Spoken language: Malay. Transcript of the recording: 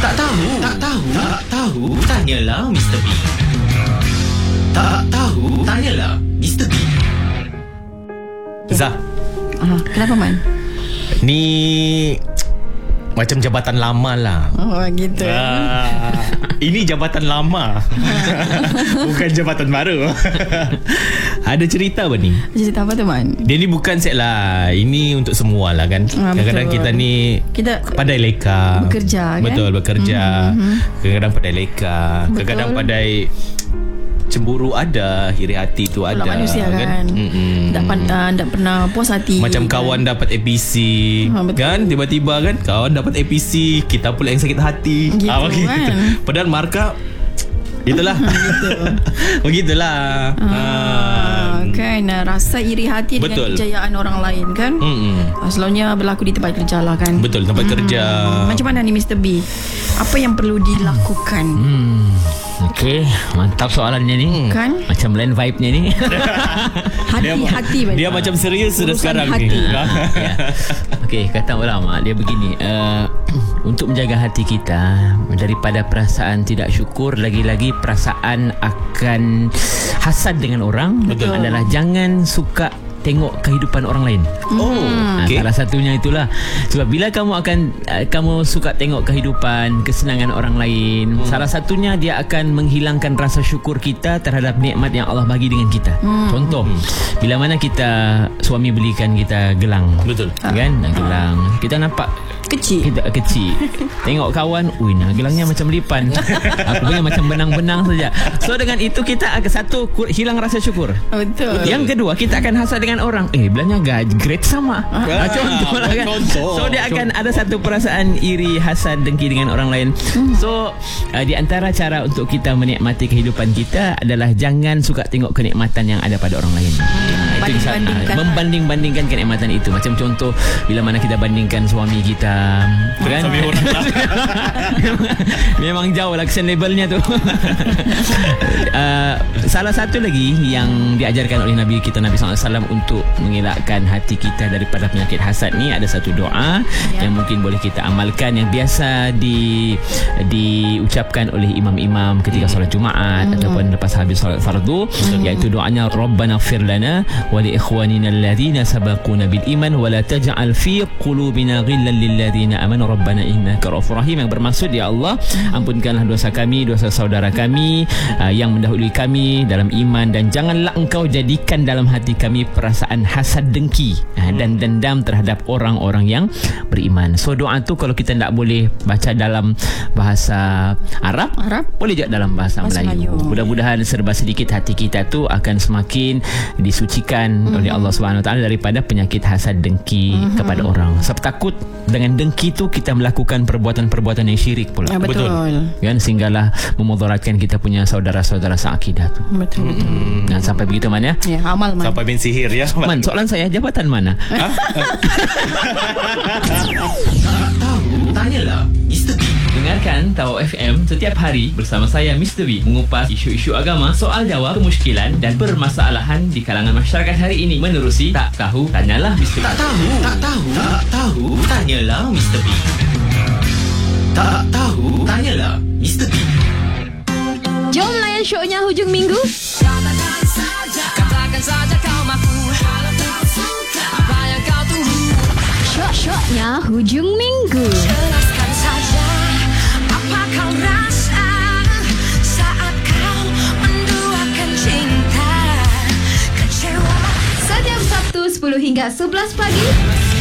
Tak tahu. Tak tahu. Tak tahu. Tanyalah Mr. B. Tak tahu. Tanyalah Mr. B. Zah, Kenapa Man? ni macam jabatan lama lah. Oh gitu. Ini jabatan lama. Bukan jabatan baru. Ada cerita apa ni? Cerita apa tu Man? Dia ni bukan set lah. Ini untuk semua lah kan. Kadang-kadang betul. kita ni pandai leka, bekerja kan? Betul, bekerja. Kadang-kadang pandai leka, kadang-kadang pandai cemburu ada, iri hati tu ada. Manusia kan. Tak pernah puas hati. Macam kawan dapat APC kan, tiba-tiba kan kawan dapat APC, kita pula yang sakit hati. Gitu kan. Padahal markah itulah. Begitulah. Kan rasa iri hati dengan kejayaan orang lain kan. Selalunya berlaku di tempat kerja lah kan. Betul, tempat kerja. Macam mana ni Mr. B? Apa yang perlu dilakukan? Okey, mantap soalannya ni. Kan? Macam lain vibe-nya ni. Hati-hati Dia macam serius sudah sekarang hati. ni. Ya. Okey, kata ulama dia begini, untuk menjaga hati kita daripada perasaan tidak syukur, lagi-lagi perasaan akan hasad dengan orang, adalah jangan suka tengok kehidupan orang lain. Okay. Salah satunya itulah. Sebab bila kamu suka tengok kehidupan, kesenangan orang lain, salah satunya dia akan menghilangkan rasa syukur kita terhadap nikmat yang Allah bagi dengan kita. Contoh, bila mana suami belikan kita gelang. Betul. Kan? Gelang. Kita nampak Kecil. kita kecil. Tengok kawan, gelangnya macam lipan. Aku punya macam benang-benang saja. So dengan itu kita satu hilang rasa syukur. Betul. Yang kedua, kita akan hasad dengan orang. Belanja grade sama. Contoh lah kan. So dia akan ada satu perasaan iri, hasad, dengki dengan orang lain. So di antara cara untuk kita menikmati kehidupan kita adalah jangan suka tengok kenikmatan yang ada pada orang lain. Membanding-bandingkan kenikmatan itu. Macam contoh, bila mana kita bandingkan suami kita kan? Suami orang lah. Memang jauh lah kesan labelnya tu. Salah satu lagi yang diajarkan oleh Nabi kita Nabi SAW untuk mengelakkan hati kita daripada penyakit hasad ni, ada satu doa yang mungkin boleh kita amalkan, yang biasa diucapkan oleh imam-imam ketika solat Jumaat ataupun lepas habis solat fardu, iaitu doanya Rabbana ighfir lana wa li ikhwanina alladhina sabaquna bil iman wa la taj'al fi qulubina ghillan lil ladzina amanu rabbana innaka ra'ufur rahim, yang bermaksud, ya Allah, ampunkanlah dosa kami, dosa saudara kami yang mendahului kami dalam iman, dan janganlah engkau jadikan dalam hati kami perasaan hasad, dengki dan dendam terhadap orang-orang yang beriman. So doa tu kalau kita tak boleh baca dalam bahasa Arab, boleh juga dalam bahasa Melayu. Mudah-mudahan serba sedikit hati kita tu akan semakin disucikan oleh Allah SWT daripada penyakit hasad, dengki kepada orang. Sebab takut dengan dengki tu kita melakukan perbuatan-perbuatan yang syirik pula. Betul. Kan, sehinggalah memudaratkan kita punya saudara-saudara seakidah tu. Betul. Dan sampai begitu Man ya. Ya, amal Man. Sampai main sihir ya. Man, soalan saya, jabatan mana? Tak tahu. Tanyalah Mr. B. Dengarkan Tawau FM setiap hari bersama saya Mr. B, mengupas isu-isu agama, soal jawab, kemusykilan dan permasalahan di kalangan masyarakat hari ini menerusi Tak Tahu Tanyalah Mr. B. Tak tahu. Tak tahu. Tak tahu. Tanyalah Mr. B. Tak tahu. Tanyalah Mr. B. Jom layan show-nya hujung minggu. Katakan saja kau mahu. Apa yang kau tunggu? Shot-shotnya hujung minggu. Jelaskan saja apa kau rasa saat kau menduakan cinta. Kecewa. Setiap Sabtu 10 hingga 11 pagi